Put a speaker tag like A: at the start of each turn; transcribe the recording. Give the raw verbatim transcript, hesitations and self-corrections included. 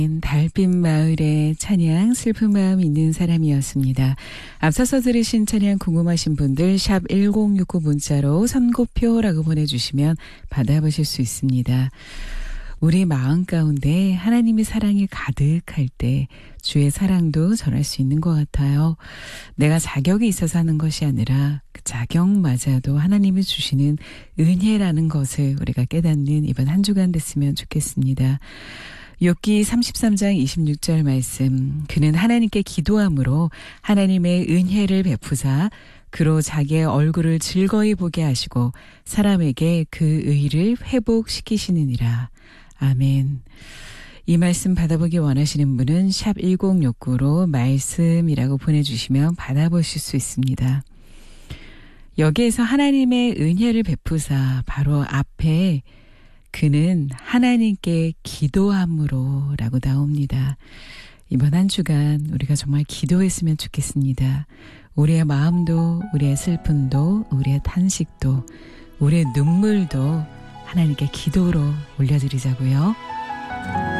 A: 달빛 마을의 찬양 슬픈 마음 있는 사람이었습니다. 앞서서 들으신 찬양 궁금하신 분들 샵 일공육구 문자로 선고표라고 보내주시면 받아보실 수 있습니다. 우리 마음 가운데 하나님의 사랑이 가득할 때 주의 사랑도 전할 수 있는 것 같아요. 내가 자격이 있어서 하는 것이 아니라 그 자격마저도 하나님이 주시는 은혜라는 것을 우리가 깨닫는 이번 한 주간 됐으면 좋겠습니다. 욥기 삼십삼 장 이십육 절 말씀. 그는 하나님께 기도함으로 하나님의 은혜를 베푸사 그로 자기의 얼굴을 즐거이 보게 하시고 사람에게 그 의를 회복시키시느니라. 아멘. 이 말씀 받아보기 원하시는 분은 샵 일공육구로 말씀이라고 보내주시면 받아보실 수 있습니다. 여기에서 하나님의 은혜를 베푸사 바로 앞에 그는 하나님께 기도함으로 라고 나옵니다. 이번 한 주간 우리가 정말 기도했으면 좋겠습니다. 우리의 마음도 우리의 슬픔도 우리의 탄식도 우리의 눈물도 하나님께 기도로 올려드리자고요.